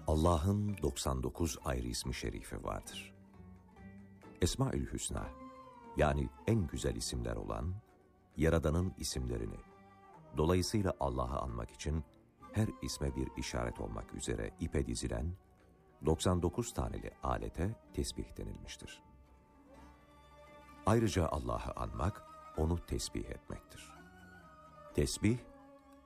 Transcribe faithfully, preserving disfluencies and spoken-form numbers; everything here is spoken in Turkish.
Allah'ın doksan dokuz ayrı ismi şerifi vardır. Esma-ül Hüsna, yani en güzel isimler olan, Yaradan'ın isimlerini, dolayısıyla Allah'ı anmak için her isme bir işaret olmak üzere ipe dizilen doksan dokuz taneli alete tesbih denilmiştir. Ayrıca Allah'ı anmak, onu tesbih etmektir. Tesbih,